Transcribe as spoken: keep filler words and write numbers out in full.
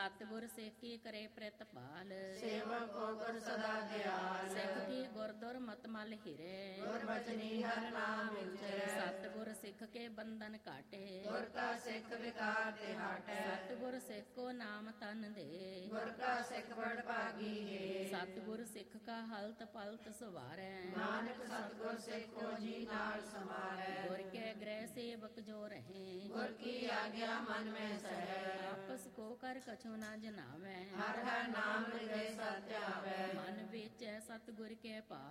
ਸਤਿਗੁਰ ਸਿੱਖ ਕੀ ਕਰੇ ਪ੍ਰਿਤਪਾਲ, ਸੇਵਕ ਕੋ ਗੁਰ ਸਦਾ ਦਿਆਲ। ਸਿੱਖ ਕੀ ਗੁਰ ਦੁਰਮਤ ਮਲ ਹਿਰੇ, ਗੁਰ ਬਚਨੀ ਹਰ ਨਾਮ ਉਚਰੈ। ਸਤਿਗੁਰ ਸਿੱਖ ਕੇ ਬੰਧਨ ਘਾਟੇ, ਗੁਰ ਕਾ ਸਿੱਖ ਵਿਕਾਰ ਤੇ ਹਟੈ। ਸਤਿਗੁਰ ਸਿੱਖ ਕੋ ਨਾਮ ਤਨ ਦੇ, ਗੁਰ ਕਾ ਸਿੱਖ ਬੜ ਭਾਗੀ ਹੈ। ਸਤਿਗੁਰ ਸਿੱਖ ਕਾ ਹਲਤ ਪਲਤ ਸਵਾਰੈ, ਨਾਨਕ ਸਤਿਗੁਰ ਸਿੱਖ ਕੋ ਜੀ ਨਾਲ ਸਮਾਰੈ। ਗੁਰ ਕੇ ਗ੍ਰਹਿ ਸੇਵਕ ਜੋ ਰਹੇ, ਗੁਰ ਕੀ ਆਗਿਆ ਮਨ ਮੈਂ ਸਹੈ। ਆਪਸ ਕੋ ਕਰ ਕਛੁ ਨਾ ਜਨਾਵੈ, ਹਰ ਹਰ ਨਾਮ ਹਿਰਦੈ ਸਤਿ ਆਵੈ। ਮਨ ਵਿੱਚ ਸਤਿਗੁਰ ਕੇ ਭਾਵ